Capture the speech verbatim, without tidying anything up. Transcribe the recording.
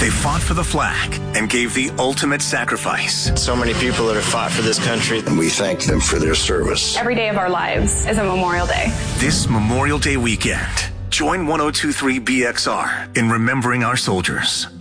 They fought for the flag and gave the ultimate sacrifice. So many people that have fought for this country, and we thank them for their service. Every day of our lives is a Memorial Day. This Memorial Day weekend, join one oh two point three B X R in remembering our soldiers.